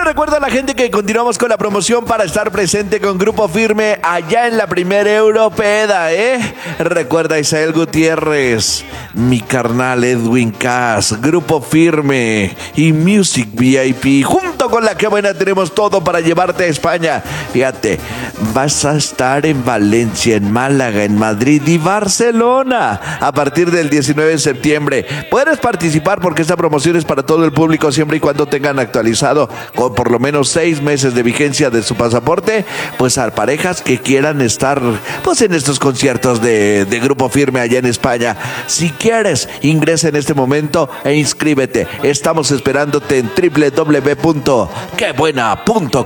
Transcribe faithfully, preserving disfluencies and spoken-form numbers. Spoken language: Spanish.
recuerdo a la gente que continuamos con la promoción para estar presente con Grupo Firme allá en la primera Europeda, ¿eh? Recuerda Isael Gutiérrez, mi carnal Edwin Cass, Grupo Firme y Music V I P. Junto con La Que Buena tenemos todo para llevarte a España. Fíjate, vas a estar en Valencia, en Málaga, en Madrid y Barcelona a partir del diecinueve de septiembre. Puedes participar porque esta promoción es para todo el público siempre y cuando tengan actualizado con por lo menos seis meses de vigencia de su pasaporte, pues a parejas que quieran estar pues en estos conciertos de, de Grupo Firme allá en España. Si quieres, ingresa en este momento e inscríbete. Estamos esperándote en doble u doble u doble u punto que buena punto com.